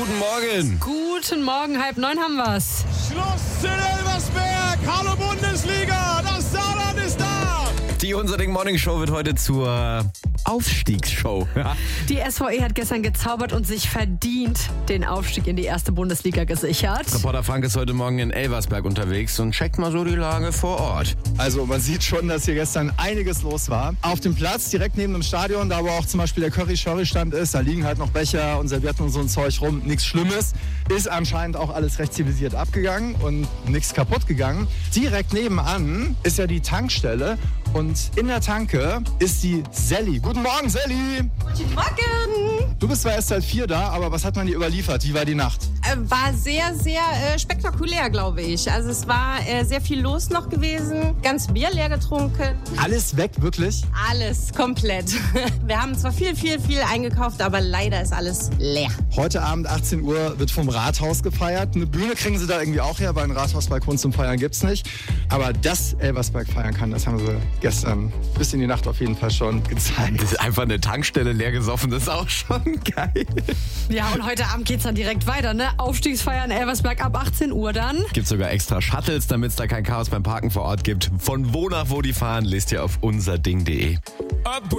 guten Morgen. Guten Morgen, 8:30 haben wir's. Schluss in Elversberg. Hallo Bundesliga, das Saarland ist da. Die Unser Ding Morning Show wird heute zur Aufstiegsshow. Die SVE hat gestern gezaubert und sich verdient den Aufstieg in die erste Bundesliga gesichert. Reporter Frank ist heute Morgen in Elversberg unterwegs und checkt mal so die Lage vor Ort. Also man sieht schon, dass hier gestern einiges los war. Auf dem Platz, direkt neben dem Stadion, da wo auch zum Beispiel der Curry-Stand ist, da liegen halt noch Becher und Servietten und so ein Zeug rum. Nichts Schlimmes. Ist anscheinend auch alles recht zivilisiert abgegangen und nichts kaputt gegangen. Direkt nebenan ist ja die Tankstelle und in der Tanke ist die Sally. Guten Morgen, Sally! Guten Morgen! Du bist zwar erst seit 4 da, aber was hat man dir überliefert? Wie war die Nacht? War sehr, sehr spektakulär, glaube ich. Also es war sehr viel los noch gewesen. Ganz Bier leer getrunken. Alles weg, wirklich? Alles, komplett. Wir haben zwar viel eingekauft, aber leider ist alles leer. Heute Abend 18 Uhr wird vom Rathaus gefeiert. Eine Bühne kriegen sie da irgendwie auch her, weil ein Rathausbalkon zum Feiern gibt's nicht. Aber dass Elversberg feiern kann, das haben sie gestern bis in die Nacht auf jeden Fall schon gezeigt. Das ist einfach eine Tankstelle leer gesoffen, das ist auch schon geil. Ja, und heute Abend geht's dann direkt weiter, ne? Aufstiegsfeier in Elversberg ab 18 Uhr dann. Gibt sogar extra Shuttles, damit es da kein Chaos beim Parken vor Ort gibt. Von wo nach wo die fahren, lest ihr auf unserding.de.